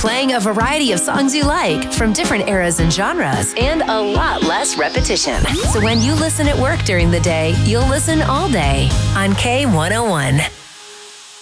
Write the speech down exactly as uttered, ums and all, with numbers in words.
playing a variety of songs you like from different eras and genres, and a lot less repetition. So when you listen at work during the day, you'll listen all day on K one oh one.